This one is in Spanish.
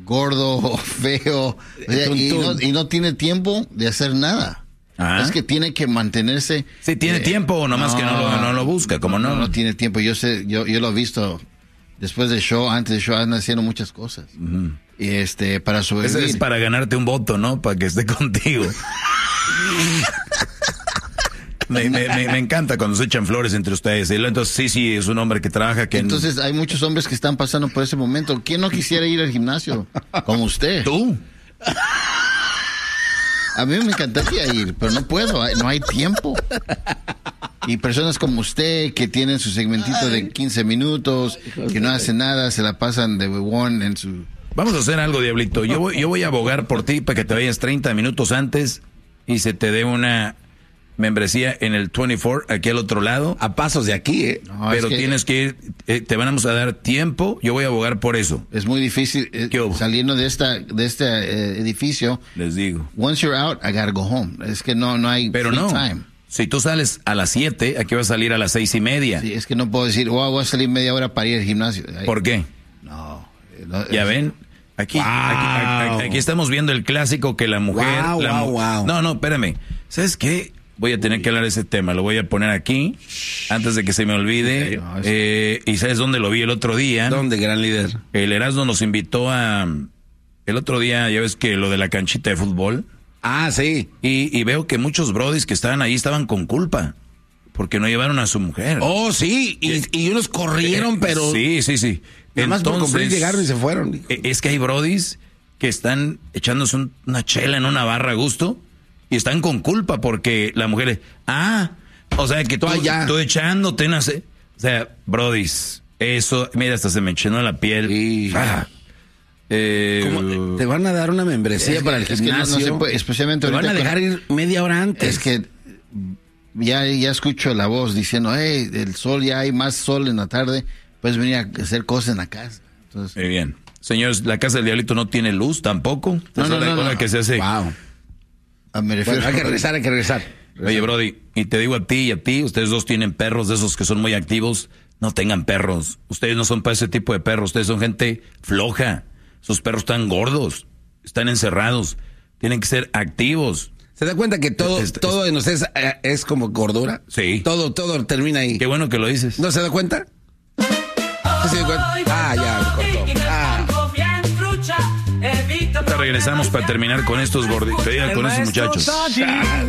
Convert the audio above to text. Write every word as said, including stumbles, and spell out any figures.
gordo, feo, o sea, y, no, y no tiene tiempo de hacer nada. ¿Ah? Es que tiene que mantenerse. Sí, tiene eh, tiempo, nomás no, que no lo, no lo busca, como no. No, no tiene tiempo, yo sé, yo, yo lo he visto después del show, antes del show, andan haciendo muchas cosas. Uh-huh. Y este, para sobrevivir. Ese es para ganarte un voto, ¿no? Para que esté contigo. Me, me, me, me encanta cuando se echan flores entre ustedes. Entonces, sí, sí, es un hombre que trabaja. Que Entonces, hay muchos hombres que están pasando por ese momento. ¿Quién no quisiera ir al gimnasio? Como usted. ¿Tú? A mí me encantaría ir, pero no puedo. No hay tiempo. Y personas como usted, que tienen su segmentito de quince minutos, que no hacen nada, se la pasan de huevón en su... Vamos a hacer algo, Diablito. Yo voy, yo voy a abogar por ti para que te vayas treinta minutos antes y se te dé una... membresía en el veinticuatro, aquí al otro lado. A pasos de aquí, ¿eh? No, pero que tienes que ir, eh, te vamos a dar tiempo, yo voy a abogar por eso. Es muy difícil eh, saliendo de esta de este eh, edificio. Les digo. Once you're out, I gotta go home. Es que no, no hay pero free no. time. Si tú sales a las siete, aquí vas a salir a las seis y media. Sí, es que no puedo decir, wow, voy a salir media hora para ir al gimnasio. ¿Por qué? No. no ¿Ya es, ven? Aquí, wow. aquí, aquí, aquí estamos viendo el clásico que la mujer... Wow, la wow, mu- wow. No, no, espérame. ¿Sabes qué? Voy a tener que hablar de ese tema, lo voy a poner aquí, antes de que se me olvide. No, es... eh, ¿Y sabes dónde lo vi el otro día? ¿Dónde, gran líder? El Erasmo nos invitó a... El otro día, ya ves que lo de la canchita de fútbol. Ah, sí. Y, y veo que muchos brodis que estaban ahí estaban con culpa, porque no llevaron a su mujer. Oh, sí, y, y unos corrieron, eh, pero... Sí, sí, sí. Nada más por cumplir llegaron y se fueron. Es que hay brodis que están echándose un, una chela en una barra a gusto... Y están con culpa porque la mujer es, ah, o sea que tú, ah, tú echándote, no sé. O sea, brodis, eso, mira, hasta se me enchinó la piel. Sí. Ah, eh, ¿Cómo? Te van a dar una membresía es para que, el gimnasio. Es que no, no se puede, especialmente te van a dejar con... ir media hora antes. Es que ya, ya escucho la voz diciendo, hey, el sol, ya hay más sol en la tarde, puedes venir a hacer cosas en la casa. Entonces, muy bien. Señores, la casa del Diablito no tiene luz tampoco. No, no, no, no. Que se hace. Wow. Me refiero, bueno, hay que regresar, hay que regresar. Oye, Brody, y te digo a ti y a ti, ustedes dos tienen perros de esos que son muy activos, no tengan perros. Ustedes no son para ese tipo de perros, ustedes son gente floja. Sus perros están gordos, están encerrados, tienen que ser activos. ¿Se da cuenta que todo, es, todo es, en ustedes es, es como gordura? Sí. Todo, todo termina ahí. Qué bueno que lo dices. ¿No se da cuenta? ¿Sí se da cuenta? Ah, ya, me cortó. Ah. Regresamos para terminar con estos gorditos, con estos muchachos.